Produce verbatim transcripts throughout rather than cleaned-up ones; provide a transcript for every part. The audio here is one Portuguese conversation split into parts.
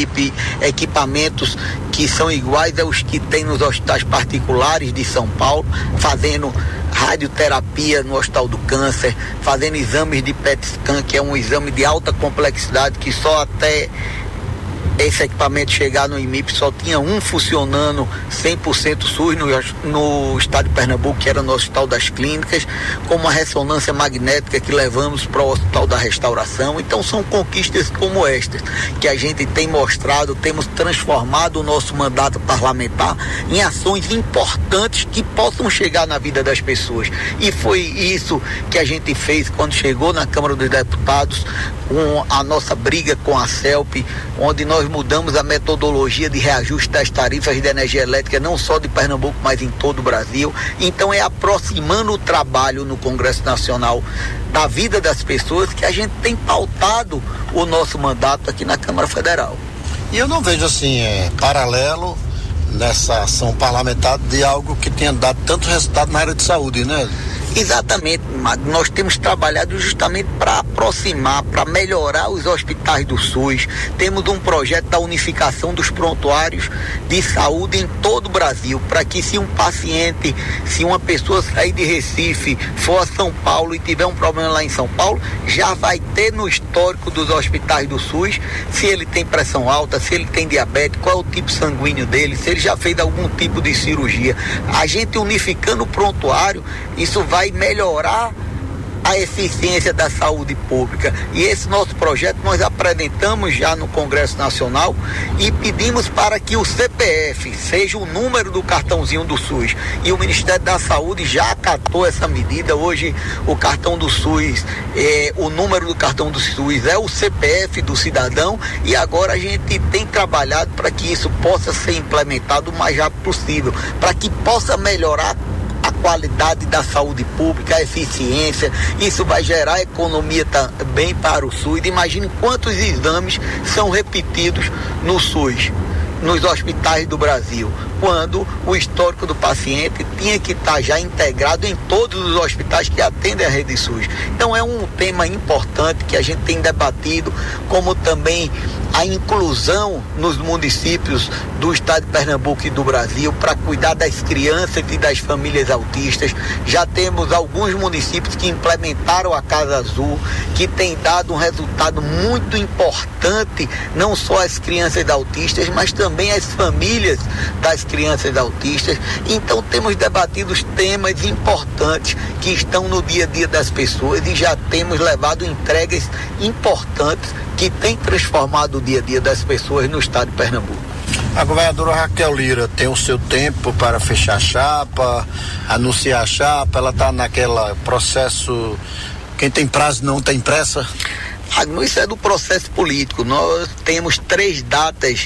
equipe, equipamentos que são iguais aos que tem nos hospitais particulares de São Paulo, fazendo radioterapia no Hospital do Câncer, fazendo exames de P E T scan, que é um exame de alta complexidade que só até esse equipamento chegar no I M I P só tinha um funcionando cem por cento SUS no, no estado de Pernambuco, que era no Hospital das Clínicas, com uma ressonância magnética que levamos para o Hospital da Restauração. Então são conquistas como estas que a gente tem mostrado, temos transformado o nosso mandato parlamentar em ações importantes que possam chegar na vida das pessoas. E foi isso que a gente fez quando chegou na Câmara dos Deputados, com a nossa briga com a CELP, onde nós mudamos a metodologia de reajuste das tarifas de energia elétrica, não só de Pernambuco, mas em todo o Brasil. Então é aproximando o trabalho no Congresso Nacional da vida das pessoas que a gente tem pautado o nosso mandato aqui na Câmara Federal. E eu não vejo assim, é, paralelo nessa ação parlamentar de algo que tenha dado tanto resultado na área de saúde, né? Exatamente, nós temos trabalhado justamente para aproximar, para melhorar os hospitais do SUS. Temos um projeto da unificação dos prontuários de saúde em todo o Brasil, para que se um paciente, se uma pessoa sair de Recife, for a São Paulo e tiver um problema lá em São Paulo, já vai ter no histórico dos hospitais do SUS se ele tem pressão alta, se ele tem diabetes, qual é o tipo sanguíneo dele, se ele já fez algum tipo de cirurgia. A gente unificando o prontuário, isso vai melhorar a eficiência da saúde pública. E esse nosso projeto nós apresentamos já no Congresso Nacional e pedimos para que o C P F seja o número do cartãozinho do SUS. E o Ministério da Saúde já acatou essa medida. Hoje o cartão do SUS, é, o número do cartão do SUS é o C P F do cidadão, e agora a gente tem trabalhado para que isso possa ser implementado o mais rápido possível, para que possa melhorar a qualidade da saúde pública, a eficiência. Isso vai gerar economia também para o SUS. Imagine quantos exames são repetidos no SUS, nos hospitais do Brasil, quando o histórico do paciente tinha que estar já integrado em todos os hospitais que atendem a rede SUS. Então é um tema importante que a gente tem debatido, como também a inclusão nos municípios do estado de Pernambuco e do Brasil para cuidar das crianças e das famílias autistas. Já temos alguns municípios que implementaram a Casa Azul, que tem dado um resultado muito importante, não só às crianças autistas, mas também às famílias das crianças autistas. Então temos debatido os temas importantes que estão no dia a dia das pessoas e já temos levado entregas importantes que têm transformado o dia a dia das pessoas no estado de Pernambuco. A governadora Raquel Lira tem o seu tempo para fechar a chapa, anunciar a chapa, ela está naquele processo, quem tem prazo não tem pressa? Isso é do processo político. Nós temos três datas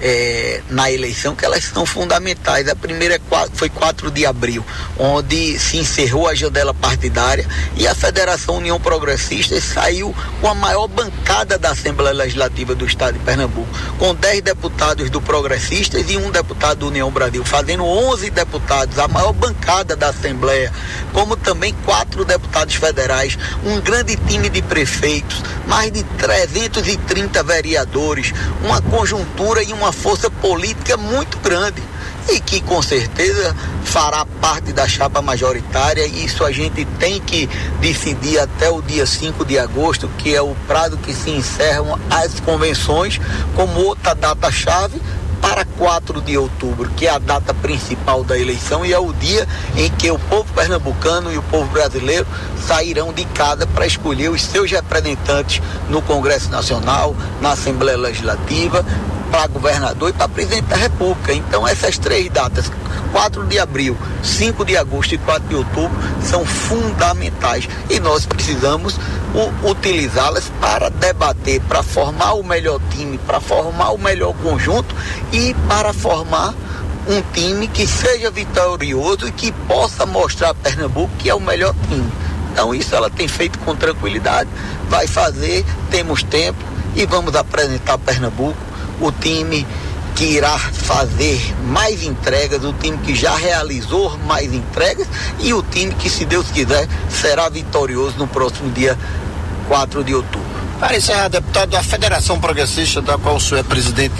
é, na eleição que elas são fundamentais. A primeira é quatro, foi quatro de abril, onde se encerrou a janela partidária e a Federação União Progressista saiu com a maior bancada da Assembleia Legislativa do estado de Pernambuco, com dez deputados do Progressistas e um deputado do União Brasil, fazendo onze deputados, a maior bancada da Assembleia, como também quatro deputados federais, um grande time de prefeitos, mais de trezentos e trinta vereadores, uma conjuntura e uma força política muito grande e que com certeza fará parte da chapa majoritária. E isso a gente tem que decidir até o dia cinco de agosto, que é o prazo que se encerram as convenções, como outra data-chave para quatro de outubro, que é a data principal da eleição e é o dia em que o povo pernambucano e o povo brasileiro sairão de casa para escolher os seus representantes no Congresso Nacional, na Assembleia Legislativa, para governador e para presidente da República. Então essas três datas, quatro de abril, cinco de agosto e quatro de outubro, são fundamentais e nós precisamos o, utilizá-las para debater, para formar o melhor time, para formar o melhor conjunto e para formar um time que seja vitorioso e que possa mostrar a Pernambuco que é o melhor time. Então isso ela tem feito com tranquilidade, vai fazer, temos tempo e vamos apresentar a Pernambuco o time que irá fazer mais entregas, o time que já realizou mais entregas e o time que, se Deus quiser, será vitorioso no próximo dia quatro de outubro. Para encerrar, deputado, a Federação Progressista, da qual o senhor é presidente